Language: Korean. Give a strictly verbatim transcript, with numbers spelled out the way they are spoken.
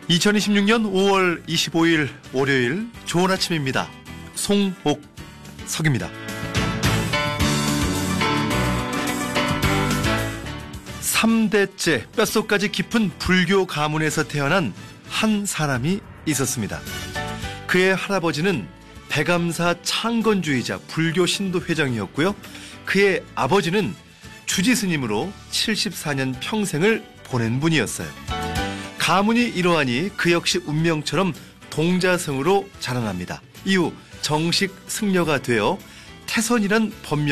이천이십육 년 오월 이십오일 월요일 좋은 아침입니다. 송옥석입니다. 삼 대째 뼛속까지 깊은 불교 가문에서 태어난 한 사람이 있었습니다. 그의 할아버지는 백암사 창건주의자 불교 신도 회장이었고요. 그의 아버지는 주지 스님으로 칠십사 년 평생을 보낸 분이었어요. 가문이 이러하니 그 역시 운명처럼 동자승으로 자라납니다. 이후 정식 승려가 되어 태선이란 법명